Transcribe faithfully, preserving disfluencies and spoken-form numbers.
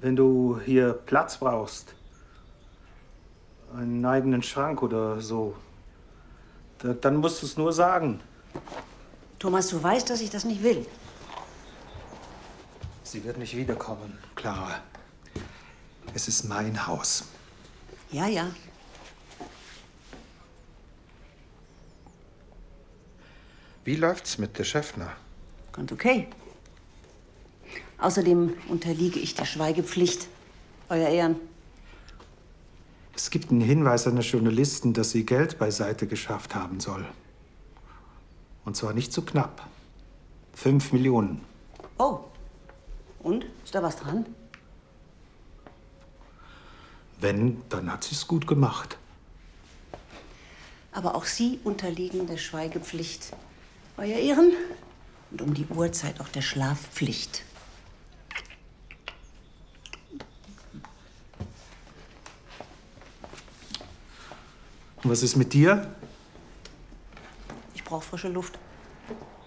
wenn du hier Platz brauchst, einen eigenen Schrank oder so, da, dann musst du es nur sagen. Thomas, du weißt, dass ich das nicht will. Sie wird nicht wiederkommen, Clara. Es ist mein Haus. Ja, ja. Wie läuft's mit der Schäffner? Ganz okay. Außerdem unterliege ich der Schweigepflicht, Euer Ehren. Es gibt einen Hinweis an der Journalisten, dass sie Geld beiseite geschafft haben soll. Und zwar nicht zu knapp. Fünf Millionen. Oh. Und? Ist da was dran? Wenn, dann hat sie es gut gemacht. Aber auch Sie unterliegen der Schweigepflicht, Euer Ehren. Und um die Uhrzeit auch der Schlafpflicht. Und was ist mit dir? Ich brauche frische Luft.